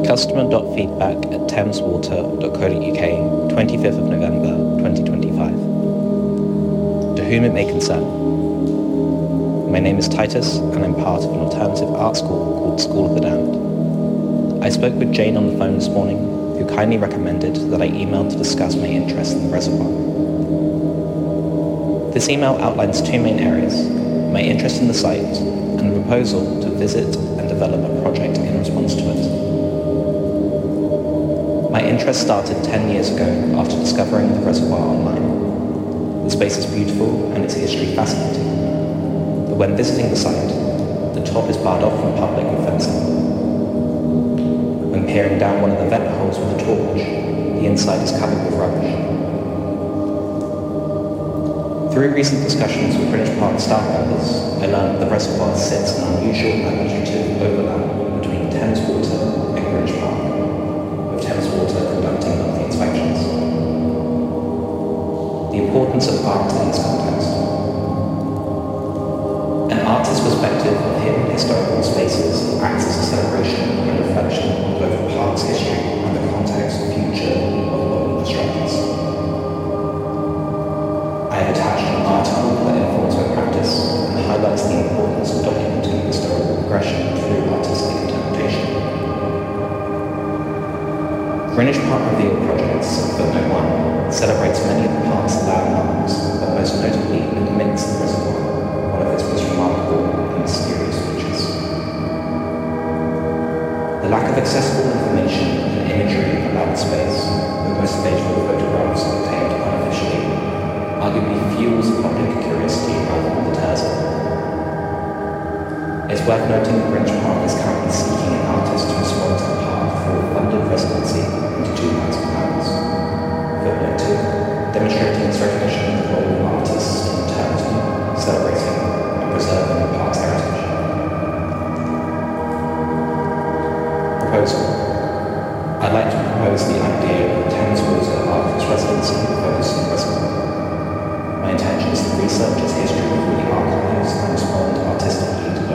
customer.feedback@thameswater.co.uk, 25th of November 2025. To whom it may concern. My name is Titus and I'm part of an alternative art school called School of the Damned. I spoke with Jane on the phone this morning, who kindly recommended that I email to discuss my interest in the reservoir. This email outlines two main areas: my interest in the site and a proposal to visit and develop a project in response to it. My interest started 10 years ago after discovering the reservoir online. The space is beautiful and its history fascinating, but when visiting the site, the top is barred off from public with fencing. When peering down one of the vent holes with a torch, the inside is covered with rubbish. Through recent discussions with Greenwich Park staff members, I learned that the reservoir sits in an unusual administrative overlap between Thames Water and Greenwich Park, with Thames Water conducting monthly inspections. The importance of art in this context. An artist's perspective of hidden historical spaces acts as a celebration and reflection of both the park's history and the context and future of modern structures. I have attached an article that informs my practice and highlights the importance of documenting historical progression through artistic interpretation. Greenwich Park Reveal Projects, footnote 1, celebrates many of the park's landmarks, but most notably admits the reservoir, one of its most remarkable and mysterious features. The lack of accessible information and imagery about the space, with most facial photographs obtained unofficially, arguably fuels public curiosity rather than deters it. It's worth noting that Greenwich Park is currently seeking an artist to respond to the park for a funded residency into £2,000. Footnote 2, demonstrating its recognition of the role of artists in terms of celebrating and preserving the park's heritage. Proposal. I'd like to propose the idea of a Thames Water artist residency focused on the reservoir. My intention is to research its history through the archives and respond artistically to